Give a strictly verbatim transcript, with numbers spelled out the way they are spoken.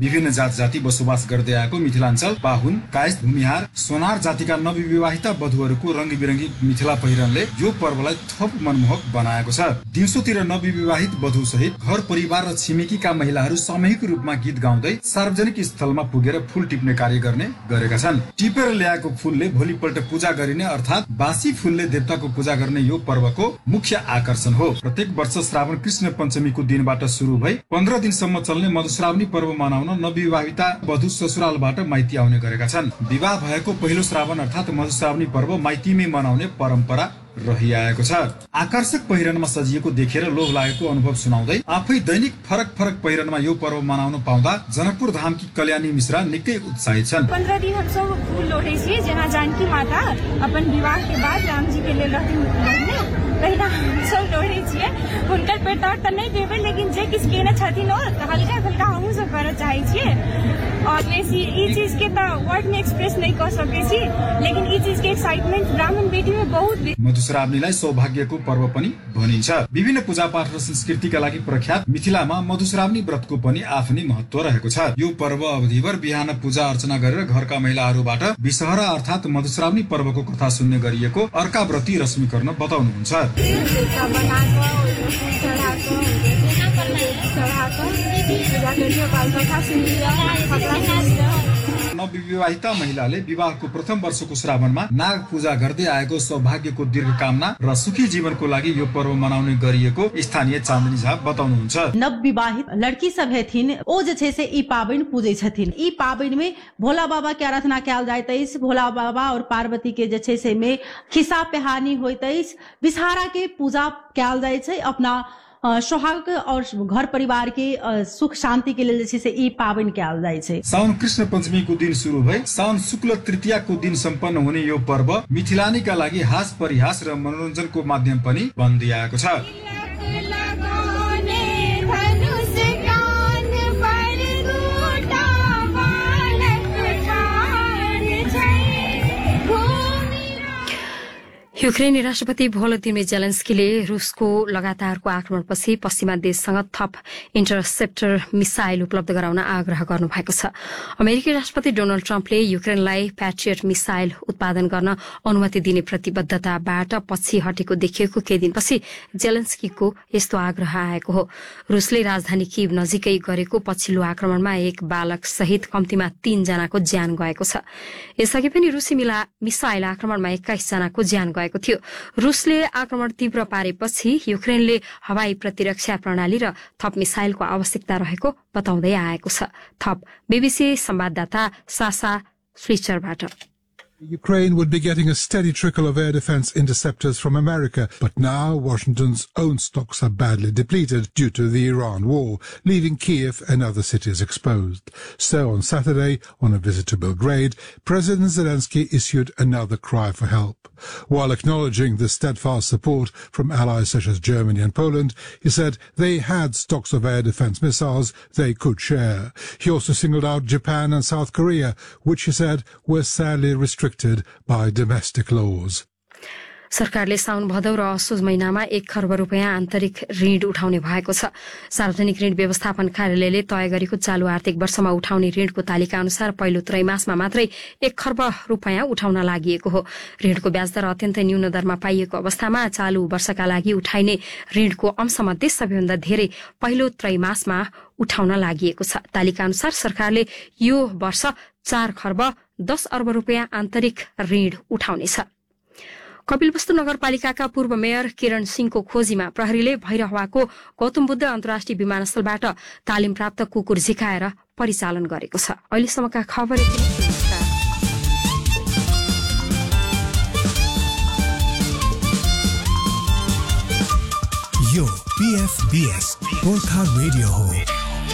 विभिन्न जात जाति बसोबास गर्दै आएको मिथिलाञ्चल बाहुन, कायस्थ, भूमिहार, सोनार जातिका नवविवाहिता वधुहरूको रङ्गीबिरङ्गी मिथिला पहिरनले यो पर्वलाई थप मनमोहक बनाएको छ। दिउँसोतिर नवविवाहित वधु सहित घर परिवार र छिमेकीका महिलाहरू सामूहिक रूपमा गीत गाउँदै सार्वजनिक स्थलमा पुगेर फूल टिप्ने कार्य गर्ने गरेका छन्। टिपेर ल्याएको फूलले भोलिपल्ट पूजा गरिने अर्थात् बासी फूलले देवताको पूजा गर्ने यो पर्वको मुख्य आकर्षण हो। प्रत्येक वर्ष श्रावण कृष्ण पञ्चमीको दिनबाट सुरु भई पन्ध्र दिनसम्म चल्ने मधुश्रावणी पर्व मनाउन नवविवाहिता वधु ससुरालबाट माइती आउने गरेका छन्। विवाह भएको पहिलो श्रावण अर्थात् मधुश्रावणी पर्व माइतीमै मनाउने परम्परा रहिआएको छ। आकर्षक पहिरनमा सजिएको देखेर लोभ लागेको अनुभव सुनाउँदै आफै दैनिक फरक फरक पहिरनमा यो पर्व मनाउन पाउँदा जनकपुर धामकी कल्याणी मिश्रा निकै उत्साहित छन्। पंद्रह दिन हम सब फूल लोढ़े छियै, जेना जानकी माता अपन विवाह के बाद राम जी के लेल रहथिन, पहिला हम सब लोढ़े छियै। हुनकर प्रताप त नहीं देबै, लेकिन जे किछु केने छथिन ओ हल्का फुल्का हमहूँ सब करऽ चाहै छियै। और बेसी ई चीज के त वर्ड में एक्सप्रेस नहीं कर सकै छी, लेकिन ई चीज के एक्साइटमेंट ब्राह्मण बेटी में बहुत। मधुश्रावणीलाई सौभाग्यको पर्व पनि भनिन्छ। विभिन्न पूजापाठ र संस्कृतिका लागि प्रख्यात मिथिलामा मधुश्रावणी व्रतको पनि आफ्नै महत्व रहेको छ। यो पर्व अवधिभर बिहान पूजा अर्चना गरेर घरका महिलाहरूबाट विषहरा अर्थात् मधुश्रावणी पर्वको कथा सुन्ने गरिएको अर्काव्रती रश्मिकर्ण बताउनुहुन्छ। नवविवाहिता महिलाले विवाहको प्रथम वर्षको श्रावणमा नाग पूजा गर्दै आएको सौभाग्यको दीर्घकामना र सुखी जीवनको लागि यो पर्व मनाउने गरिएको स्थानीय चाँदनी झा बताउनुहुन्छ। नवविवाहित लड़की सब हेथिन ओ जे छै से ई पाबनि पूजै छथिन। ई पाबनि में भोला बाबा के आराधना कयल जाइत अछि। भोला बाबा और पार्वती के जे छै से में खिस्सा पिहानी होइत अछि। विषहारा के पूजा कयल जाइ छै। अपना सोहाग और घर परिवार के सुख शांति के लिए जैसे ई पाबनि कयल जाइ छै। साउन कृष्ण पञ्चमी को दिन शुरू भई साउन शुक्ल तृतीया को दिन सम्पन्न हुने यो पर्व मिथिलानीका लागि हास परिहास र मनोरञ्जनको माध्यम पनि बन्दै आएको छ। युक्रेनी राष्ट्रपति भोलोदिमिर जेलेन्स्कीले रुसको लगातारको आक्रमणपछि पश्चिमा देशसँग थप इन्टरसेप्टर मिसाइल उपलब्ध गराउन आग्रह गर्नु भएको छ। अमेरिकी राष्ट्रपति डोनाल्ड ट्रम्पले युक्रेनलाई प्याट्रियट मिसाइल उत्पादन गर्न अनुमति दिने प्रतिबद्धताबाट पछि हटेको देखिएको केही दिनपछि जेलेन्स्कीको यस्तो आग्रह आएको हो। रुसले राजधानी कीव नजिकै गरेको पछिल्लो आक्रमणमा एक बालक सहित कम्तीमा तीन जनाको ज्यान गएको छ। यसअघि पनि रुसी मिसाइल आक्रमणमा एक्काइस जनाको ज्यान गएको थियो। रुसले आक्रमण तीव्र पारेपछि युक्रेनले हवाई प्रतिरक्षा प्रणाली र थप मिसाइलको आवश्यकता रहेको बताउँदै आएको छ। थप बीबीसी संवाददाता सासा फ्लिचरबाट। Ukraine would be getting a steady trickle of air defense interceptors from America, but now Washington's own stocks are badly depleted due to the Iran war, leaving Kiev and other cities exposed. So on Saturday, on a visit to Belgrade, President Zelensky issued another cry for help. While acknowledging the steadfast support from allies such as Germany and Poland, he said they had stocks of air defense missiles they could share. He also singled out Japan and South Korea, which he said were sadly restricted by domestic laws. सरकारले साउन भदौ र असोज महिनामा एक खर्ब रुपियाँ आन्तरिक ऋण उठाउने भएको छ। सार्वजनिक ऋण व्यवस्थापन कार्यालयले तय गरेको चालू आर्थिक वर्षमा उठाउने ऋणको तालिका अनुसार पहिलो त्रैमासमा मात्रै एक खर्ब रुपियाँ उठाउन लागि हो। ऋणको ब्याजदर अत्यन्तै न्यून दरमा पाइएको अवस्थामा चालू वर्षका लागि उठाइने ऋणको अंशमध्ये सबैभन्दा धेरै पहिलो त्रैमासमा उठाउन लागि छ। तालिका अनुसार सरकारले यो वर्ष चार खर्ब दस अर्ब रुपियाँ आन्तरिक ऋण उठाउनेछ। कपिलवस्तु नगरपालिकाका पूर्व मेयर किरण सिंहको खोजीमा प्रहरीले भैरहवाको गौतम बुद्ध अन्तर्राष्ट्रिय विमानस्थलबाट तालिम प्राप्त कुकुर झिकाएर परिचालन गरेको छ। अहिलेसम्मका खबर यो पीएफबीएस गोर्खा रेडियो हो।